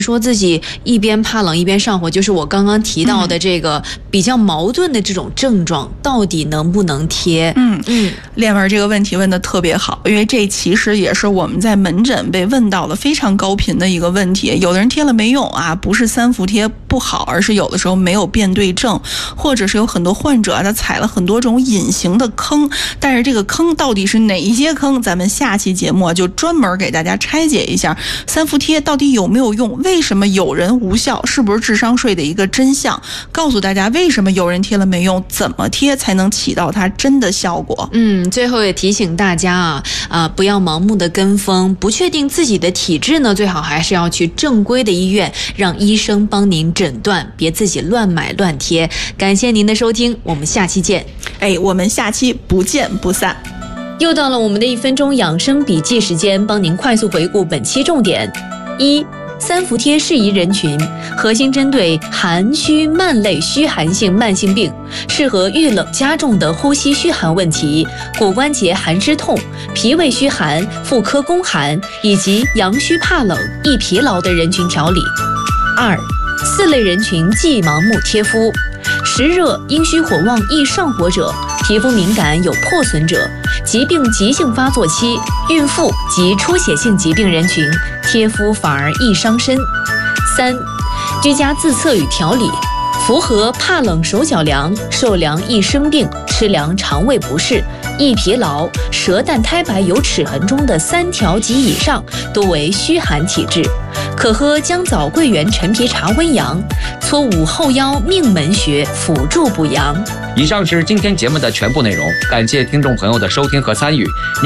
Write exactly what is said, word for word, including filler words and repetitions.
说自己一边怕冷一边上火，就是我刚刚提到的这个比较矛盾的这种症状，到底能不能贴？ 嗯嗯，练文这个问题问得特别好，因为这其实也是我们在门诊被问到的非常高频的一个问题。有的人贴了没用啊，不是三伏贴不好，而是有的时候没有辨对症，或者是有很多患者啊，他踩了很多种隐形的坑，但是这个坑到底是哪一些坑？咱们下期节目就专门给大家拆解一下三伏贴到底有没有用。为什么有人无效？是不是智商税的一个真相？告诉大家为什么有人贴了没用，怎么贴才能起到它真的效果？ 嗯，最后也提醒大家啊，啊、呃，不要盲目的跟风，不确定自己的体质呢，最好还是要去正规的医院，让医生帮您诊断，别自己乱买乱贴。感谢您的收听，我们下期见。 哎，我们下期不见不散。 又到了我们的一分钟养生笔记时间，帮您快速回顾本期重点。一、三伏贴适宜人群，核心针对寒虚慢类虚寒性慢性病，适合遇冷加重的呼吸虚寒问题、骨关节寒湿痛、脾胃虚寒、妇科宫寒以及阳虚怕冷、易疲劳的人群调理。二、四类人群忌盲目贴敷，实热、阴虚火旺易上火者，皮肤敏感有破损者，疾病急性发作期、孕妇及出血性疾病人群，贴敷反而易伤身。三、居家自测与调理，符合怕冷手脚凉、受凉易生病、吃凉肠胃不适、易疲劳、舌淡苔白有齿痕中的三条及以上，多为虚寒体质，可喝姜枣桂圆陈皮茶温阳，搓五后腰命门穴辅助补阳。 以上是今天节目的全部内容，感谢听众朋友的收听和参与。